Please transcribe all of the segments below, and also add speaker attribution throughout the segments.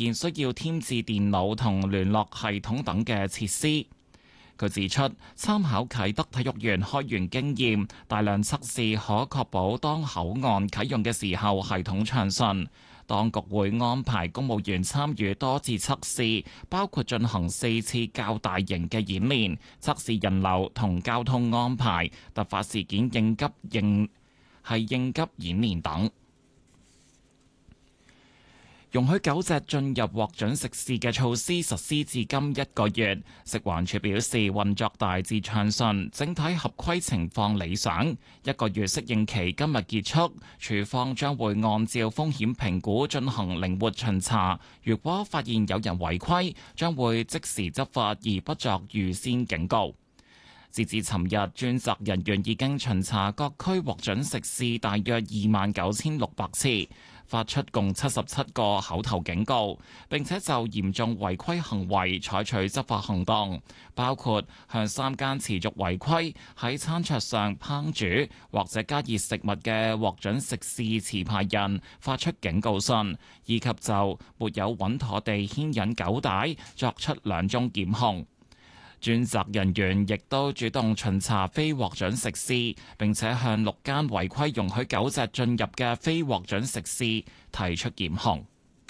Speaker 1: 現需要添置電腦同聯絡系統等嘅設施。佢指出，參考啟德體育園開園經驗，大量測試可確保當口岸啟用嘅時候系統暢順。當局會安排公務員參與多次測試，包括進行4次較大型嘅演練，測試人流同交通安排、突發事件應急演練等。容許狗隻進入獲准食肆嘅措施實施至今1個月，食環署表示運作大致暢順，整體合規情況理想。1個月適應期今日結束，署方將會按照風險評估進行靈活巡查。如果發現有人違規，將會即時執法而不作預先警告。截至尋日，專責人員已經巡查各區獲准食肆大約29,600次，發出共77個口頭警告，並且就嚴重違規行為採取執法行動，包括向3間持續違規喺餐桌上烹煮或者加熱食物嘅獲准食肆持牌人發出警告信，以及就沒有穩妥地牽引狗帶作出2宗檢控。專責人員亦都主動巡查非獲准食肆，並且向6間違規容許狗隻進入嘅非獲准食肆提出檢控。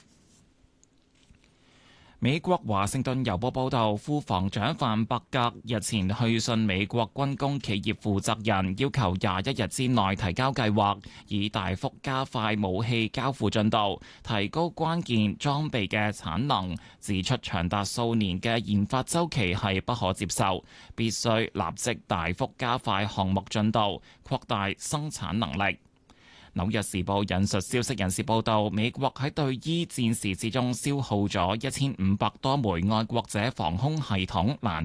Speaker 1: 美國華盛頓郵報報導，副防長范伯格日前去信美國軍工企業負責人，要求21日之內提交計劃，以大幅加快武器交付進度，提高關鍵裝備嘅產能。指出長達數年嘅研發週期係不可接受，必須立即大幅加快項目進度，擴大生產能力。紐約時報引述消息人士報道，美國喺對伊戰事之中消耗咗1500多枚愛國者防空系統攔